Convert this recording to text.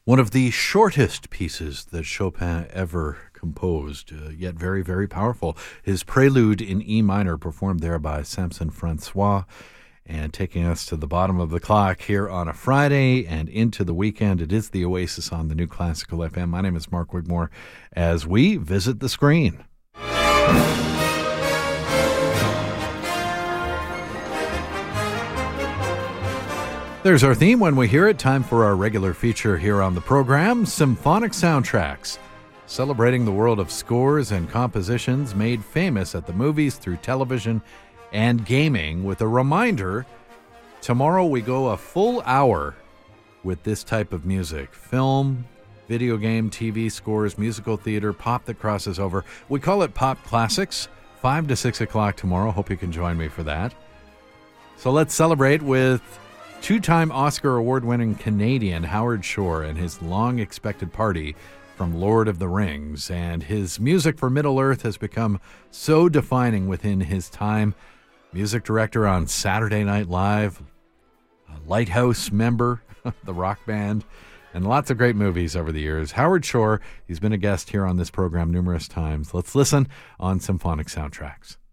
One of the shortest pieces that Chopin ever composed, yet very, very powerful. His Prelude in E minor, performed there by Samson Francois, and taking us to the bottom of the clock here on a Friday and into the weekend. It is the Oasis on the New Classical FM. My name is Mark Wigmore as we visit the screen. There's our theme when we hear it. Time for our regular feature here on the program, Symphonic Soundtracks, celebrating the world of scores and compositions made famous at the movies, through television, and gaming, with a reminder, tomorrow we go a full hour with this type of music. Film, video game, TV scores, musical theater, pop that crosses over. We call it Pop Classics, 5 to 6 o'clock tomorrow. Hope you can join me for that. So let's celebrate with two-time Oscar award-winning Canadian Howard Shore and his long-expected party from Lord of the Rings. And his music for Middle-earth has become so defining within his time. Music director on Saturday Night Live, a Lighthouse member, the rock band, and lots of great movies over the years. Howard Shore, he's been a guest here on this program numerous times. Let's listen on Symphonic Soundtracks.